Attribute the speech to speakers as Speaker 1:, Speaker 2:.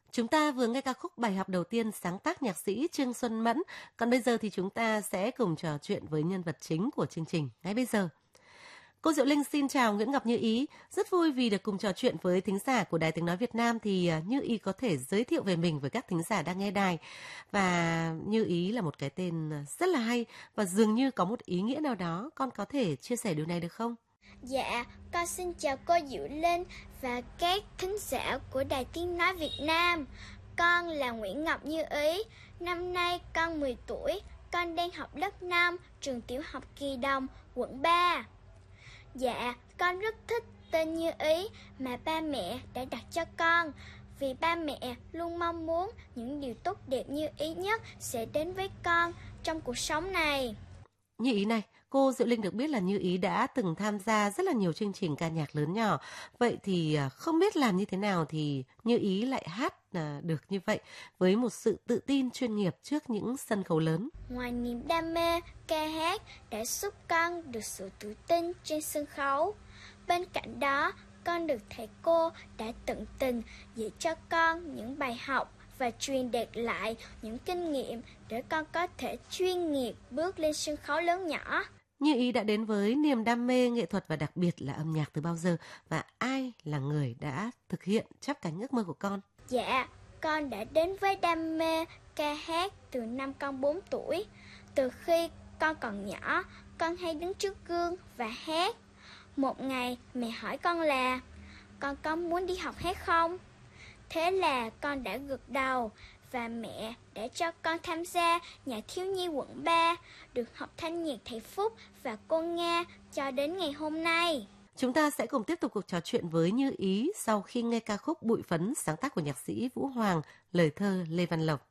Speaker 1: Chúng ta vừa nghe ca khúc bài học đầu tiên sáng tác nhạc sĩ Trương Xuân Mẫn, còn bây giờ thì chúng ta sẽ cùng trò chuyện với nhân vật chính của chương trình ngay bây giờ. Cô Diệu Linh xin chào Nguyễn Ngọc Như Ý, rất vui vì được cùng trò chuyện với thính giả của Đài Tiếng Nói Việt Nam. Thì Như Ý có thể giới thiệu về mình với các thính giả đang nghe đài. Và Như Ý là một cái tên rất là hay và dường như có một ý nghĩa nào đó, con có thể chia sẻ điều này được không?
Speaker 2: Dạ, con xin chào cô Diệu Linh và các thính giả của Đài Tiếng Nói Việt Nam. Con là Nguyễn Ngọc Như Ý, năm nay con 10 tuổi, con đang học lớp 5, trường tiểu học Kỳ Đồng, quận 3. Dạ, con rất thích tên Như Ý mà ba mẹ đã đặt cho con, vì ba mẹ luôn mong muốn những điều tốt đẹp như ý nhất sẽ đến với con trong cuộc sống này.
Speaker 1: Như Ý này, cô Diệu Linh được biết là Như Ý đã từng tham gia rất là nhiều chương trình ca nhạc lớn nhỏ. Vậy thì không biết làm như thế nào thì Như Ý lại hát được như vậy với một sự tự tin chuyên nghiệp trước những sân khấu lớn.
Speaker 2: Ngoài niềm đam mê, ca hát đã giúp con được sự tự tin trên sân khấu. Bên cạnh đó, con được thầy cô đã tận tình dạy cho con những bài học và truyền đạt lại những kinh nghiệm để con có thể chuyên nghiệp bước lên sân khấu lớn nhỏ.
Speaker 1: Như Ý đã đến với niềm đam mê nghệ thuật và đặc biệt là âm nhạc từ bao giờ, và ai là người đã thực hiện chắp cánh ước mơ của con?
Speaker 2: Dạ, con đã đến với đam mê ca hát từ năm con 4 tuổi. Từ khi con còn nhỏ, con hay đứng trước gương và hát. Một ngày, mẹ hỏi con là con có muốn đi học hát không? Thế là con đã gật đầu và mẹ đã cho con tham gia Nhà thiếu nhi quận 3, được học thanh nhạc thầy Phúc và cô Nga cho đến ngày hôm nay.
Speaker 1: Chúng ta sẽ cùng tiếp tục cuộc trò chuyện với Như Ý sau khi nghe ca khúc Bụi Phấn sáng tác của nhạc sĩ Vũ Hoàng, lời thơ Lê Văn Lộc.